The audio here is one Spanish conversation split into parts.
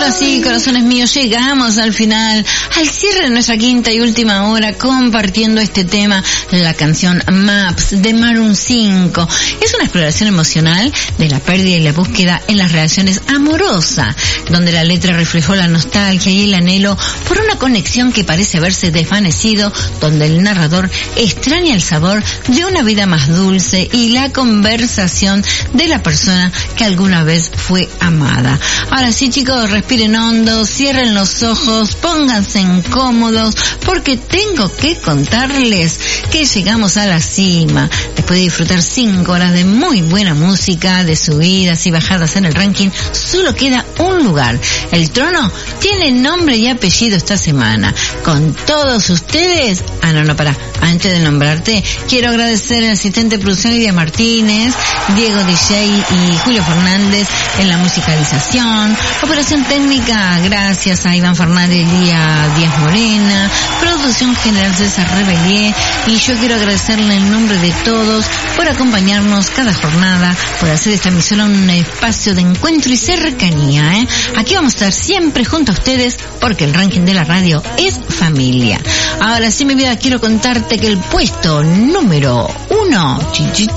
Ahora sí, corazones míos, llegamos al final, al cierre de nuestra quinta y última hora compartiendo este tema, la canción Maps de Maroon 5. Es una exploración emocional de la pérdida y la búsqueda en las relaciones amorosas, donde la letra reflejó la nostalgia y el anhelo por una conexión que parece haberse desvanecido, donde el narrador extraña el sabor de una vida más dulce y la conversación de la persona que alguna vez fue amada. Ahora sí, chicos, respiren hondo, cierren los ojos, pónganse incómodos, porque tengo que contarles que llegamos a la cima. Después de disfrutar 5 horas de muy buena música, de subidas y bajadas en el ranking, solo queda un lugar. El trono tiene nombre y apellido esta semana. Con todos ustedes, antes de nombrarte, quiero agradecer al asistente de producción Lidia Martínez, Diego DJ y Julio Fernández en la musicalización, operación técnica, gracias a Iván Fernández y a Díaz Morena, producción general César Rebelier, y yo quiero agradecerle en nombre de todos por acompañarnos cada jornada, por hacer esta emisora un espacio de encuentro y cercanía, Aquí vamos a estar siempre junto a ustedes, porque el ranking de la radio es familia. Ahora sí, mi vida, quiero contarte que el puesto número 1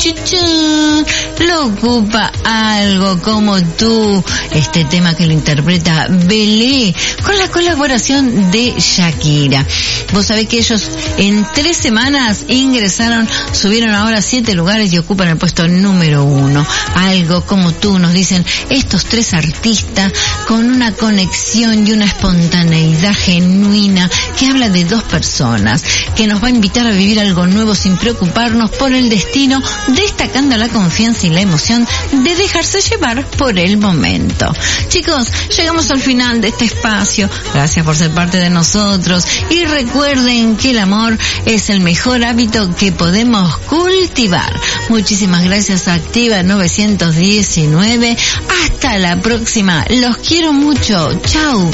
lo ocupa Algo Como Tú, este tema que lo interpreta Belé con la colaboración de Shakira. Vos sabés que ellos en 3 semanas subieron ahora 7 lugares y ocupan el puesto número 1. Algo Como Tú, nos dicen estos 3 artistas con una conexión y una espontaneidad genuina que habla de 2 personas, que nos va a invitar a vivir algo nuevo sin preocuparnos por el destino, destacando la confianza y la emoción de dejarse llevar por el momento. Chicos, llegamos al final de este espacio. Gracias por ser parte de nosotros y recuerden que el amor es el mejor hábito que podemos cultivar. Muchísimas gracias a Activa 919. Hasta la próxima. Los quiero mucho. Chau.